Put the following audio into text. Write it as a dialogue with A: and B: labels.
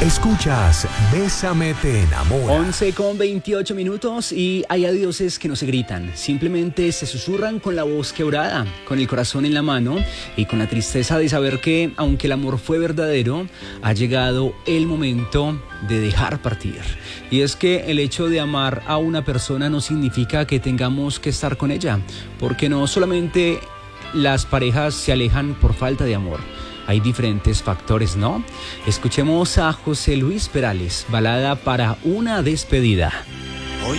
A: Escuchas Bésame te enamora.
B: 11:28 y hay adioses que no se gritan, simplemente se susurran con la voz quebrada, con el corazón en la mano y con la tristeza de saber que, aunque el amor fue verdadero, ha llegado el momento de dejar partir. Y es que el hecho de amar a una persona no significa que tengamos que estar con ella, porque no solamente las parejas se alejan por falta de amor. Hay diferentes factores, ¿no? Escuchemos a José Luis Perales, balada para una despedida.